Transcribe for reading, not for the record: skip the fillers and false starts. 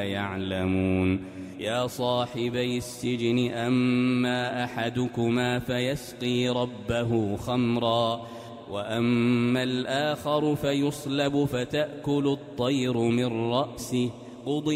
يعلمون يا صاحبي السجن أما أحدكما فيسقي ربه خمرا وأما الآخر فيصلب فتأكل الطير من رأسه قضي